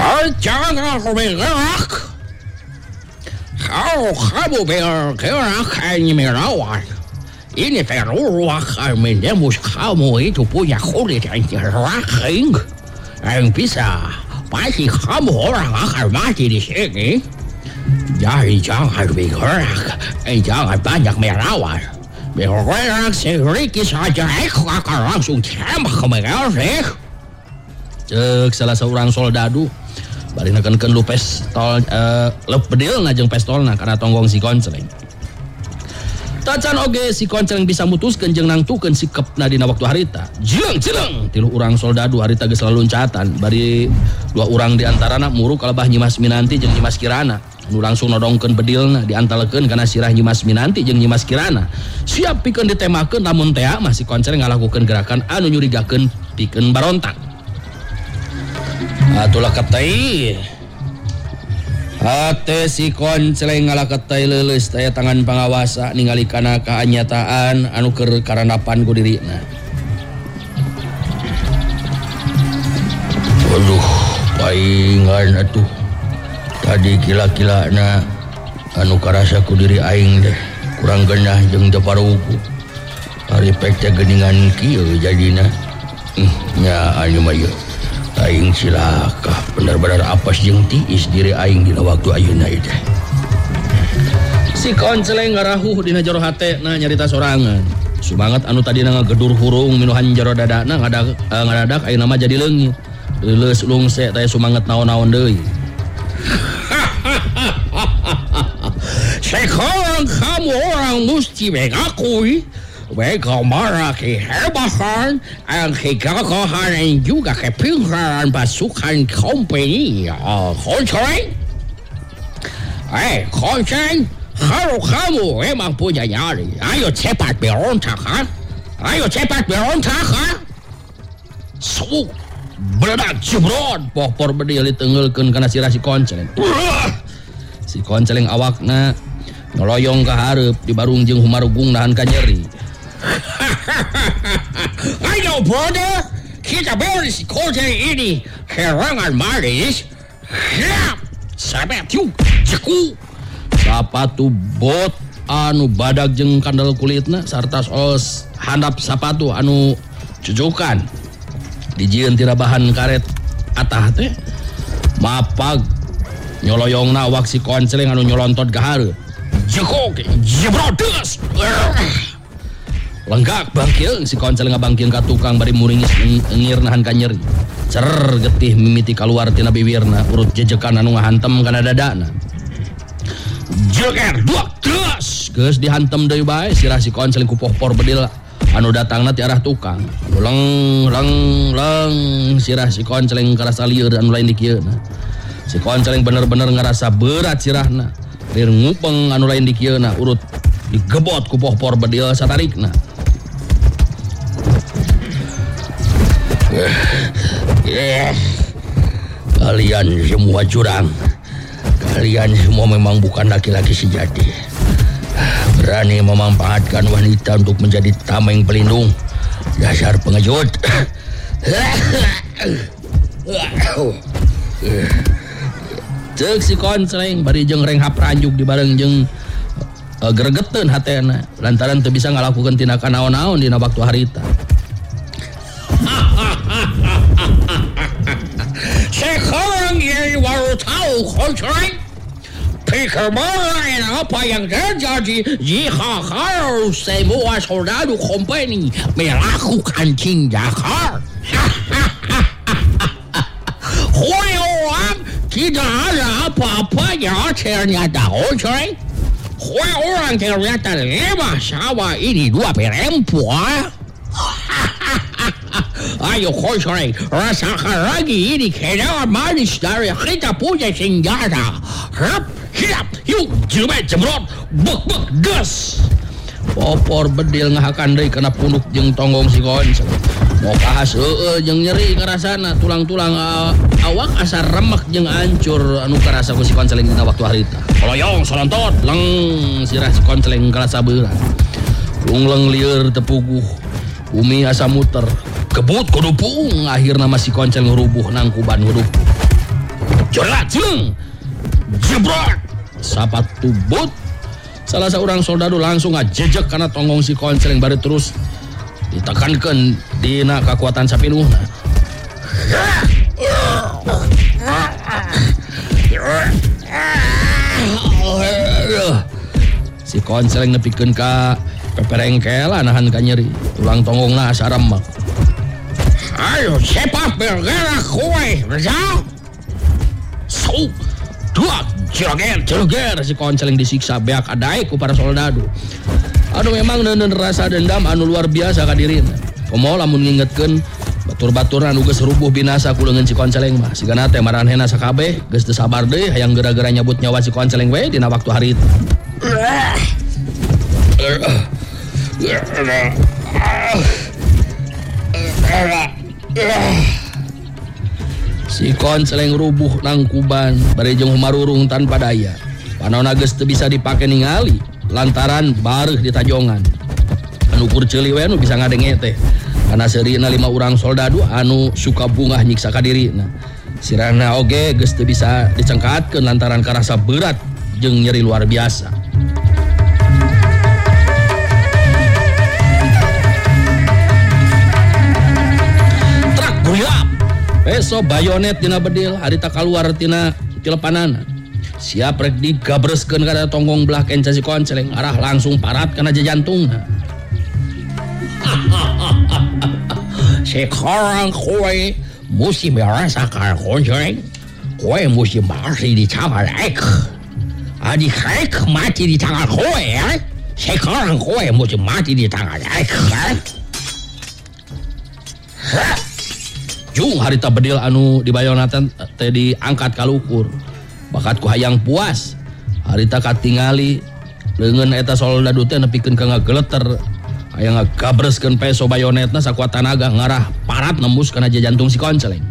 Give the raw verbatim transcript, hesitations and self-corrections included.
Jangan bergerak. Kalau kamu bergerak hanya merawat. Ini terluar menembus kamu itu punya kulit yang terakhir. Yang bisa pasti kamu orang akan mati di sini. Jadi jangan bergerak, jangan banyak merawat. Bergerak sedikit saja, aku akan langsung tembak ke mereka. Cek salah seorang soldadu balik nekenkeun lu pistol uh, leup bedil ngajeng pistolna karena tonggong si Konceleng. Tacan oge si Konceleng bisa mutuskeun jeung nangtukeun sikepna dina waktu harita. Jeung jeleng tilu urang soldadu harita geus laluncatan bari dua urang di antarana muru kalebah Nyimas Minanti jeung Nyimas Kirana. Nu langsung nodongkeun bedilna diantalekeun kana sirah Nyimas Minanti jeung Nyimas Kirana. Siap pikeun ditemakeun lamun teh mah si Konceleng ngalakukeun gerakan anu nyurigakeun pikeun barontak. Atulah katai hate si Konceleng ngalaketai leuleus taya tangan pangawasa ningali kana kaanyataan anu keur karanapan ku dirina. Aduh, paingan atuh. Tadi kila-kilana anu karasa ku diri aing deh kurang genah jeung japaruku. Ari pek teh geuningan kieu jadina. Ih, nya anu mah ieu. Aing cilaka benar-benar apes jeung tiis diri aing dina waktu ayeuna ieu teh. Si Konceleng ngarahuh dina jero hatena nyarita sorangan. Sumanget anu tadina ngagedur hurung minuhan jero dadana ngadag uh, ngadadak ayeuna mah jadi leungit. Leuleus lungse teh sumanget naon-naon deui. Sekarang kamu orang mesti mengakui mereka marah kehebahan dan kegagahan dan juga kepintaran pasukan company. Oh, Konceleng? Eh, Konceleng, kalau kamu memang punya nyali, ayo cepat berontak, ha? Ayo cepat berontak, ha? Su, beledak jebrot, pohpor bedil ditengelkeun kana sirah si Konceleng. Si Konceleng awakna noloyong ka hareup di barung jeung humarugung nahan ka nyeri. Ayo brother, kita beri si Konceleng ini kerangan manis. Siap, sabet yuk, jeku. Sapatu bot anu badag jeung kandel kulitna sarta os handap sapatu anu cucukan. Dijieun tina bahan karet atah teh mapag nyoloyongna awak si Konceleng anu nyolontot ka hareup. Jekok, jebrodes. Lenggak bangkieung si Konceleng ngabangkieun ka tukang bari muringis engir nahan ka nyeri. Cer getih mimiti kaluar tina bibirna urut jejekan anu ngahantem kana dadana. Jeger duak terus geus dihantem deui bae sirah si Konceleng ku pohpor bedil anu datangna ti arah tukang. Leng leng leng sirah si Konceleng karasa lieur anu lain dikieuna. Si Konceleng bener-bener ngerasa berat sirahna. Rir ngupeng anu lain dikieuna urut digebot ku pohpor bedil satarikna. Eh, kalian semua curang. Kalian semua memang bukan laki-laki sejati. Berani memanfaatkan wanita untuk menjadi tameng pelindung. Dasar pengecut. Cek si Konceleng bari jeung renghap ranjuk di bareng jeung uh, gregeteun hatena lantaran teu bisa ngalakukeun tindakan naon-naon dina waktu harita. Sekarang ia baru tahu Konceleng. Pikir main apa yang terjadi jika kalau semua soldadu company melakukan tindakan. Wahai orang, tidak ada apa-apanya ternyata Konceleng. Wahai orang ternyata lemah sama ini dua perempuan. Ayo Konceleng, rasakan lagi ini kenalan manis dari kita punya senjata. Hap, hiap, yuk, jebet, jebrot, bek, bek, gas. Popor bedil ngahakan deui kana punuk jeung tonggong si Konceleng. Mau kahas heueuh jeung nyeri ngarasana tulang-tulang uh, awak asa remek jeung hancur anu karasa ku si Konceleng dina waktu harita. Koloyong solontot leng sirah si Konceleng karasa beurang. Lungleng lieur tepuguh. Bumi asa muter. Kebut kudu puung akhirna masih Konceleng rubuh nang kuban hurup. jerat jeung jebret sapatu but salah seorang soldado langsung ngajejek karena tonggong si konceleng bari terus ditekankan dina kekuatan sapinuhna. Si konceleng nepikeun ka peperengkel nahan ka nyeri tulang tonggongna asa remek. Ayo sepak bergerak kowe bersama. So dua jeroger jeroger si konceleng disiksa beak adai ku para soldado. Aduh memang neun rasa dendam anu luar biasa ka dirina. Komo lamun ngingetkeun batur-batur anu geus rubuh binasa ku leungeun si konceleng mah sigana teh maranehna sakabeh geus teu sabar deui hayang geura-geura nyabut nyawa si konceleng we dina waktu harita. Si konceleng rubuh nang kuban bari jeung humarurung tanpa daya. Panonna geus teu bisa dipake ningali lantaran bareuh ditajongan. Anu ukur ceuli we anu bisa ngadenge teh kana seurina lima urang soldado anu suka bungah nyiksa ka dirina. Sirana oge geus teu bisa dicengkatkeun lantaran karasa berat jeung nyeri luar biasa. Trak guyap. Peso bayonet dina bedil harita kaluar tina cilepanana. Siap rek digabreskeun kana tonggong belah kenca si konceleng arah langsung parat kana jantungna. Sekarang kowe mesti merasakan konceleng. Kowe mesti mati di tangan ek. Adik ek mati di tangan kowe ya. Sekarang kowe mesti mati di tangan ek kan. Jung harita bedil anu dibayonatan teh diangkat kalukur. Bakat ku hayang puas harita katingali leungeun eta soldado teh nepikeun ka ngageleter hayang ngagabreskeun peso bayonetna sakuat tanaga ngarah parat nembus kana jantung si konceleng.